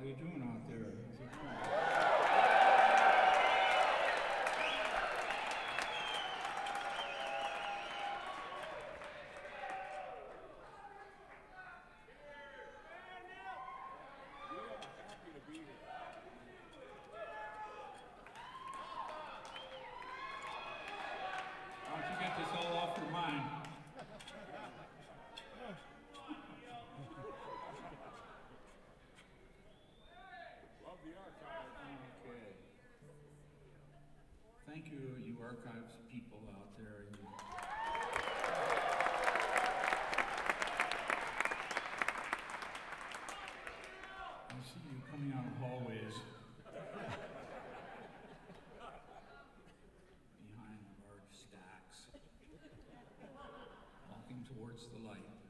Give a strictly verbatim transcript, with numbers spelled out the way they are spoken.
How you doing out there? Why don't you get this all off your mind? Love the archive. Okay. Thank you, you archives people out there. In I see you coming out of hallways behind large stacks, walking towards the light.